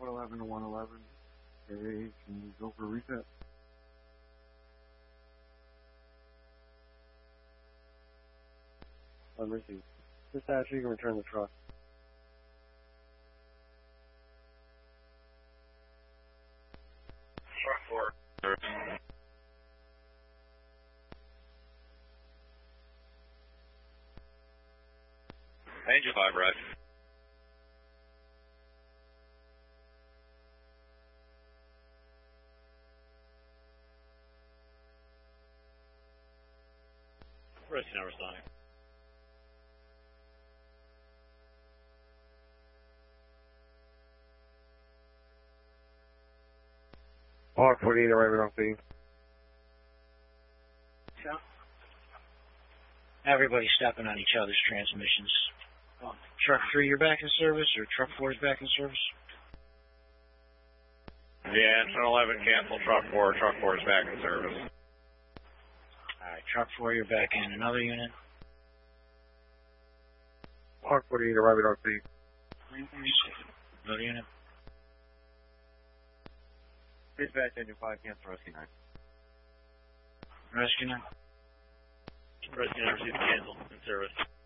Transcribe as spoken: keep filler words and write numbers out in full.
one eleven to one eleven. Okay, can you go for a reset? I'm received. Dispatch, you can return the truck. Truck four. Angel five, right. Rescue now responding. Hawk forty-eight arriving on scene. So, everybody's stepping on each other's transmissions. Oh, truck three, you're back in service, or truck four is back in service? Yeah, one eleven cancel, truck four, truck four is back in service. Alright, truck four, you're back in. Another unit? Hawk forty-eight arriving on scene. Another unit? Dispatch, engine five, cancel rescue nine. Rescue nine? Rescue nine received cancel in service.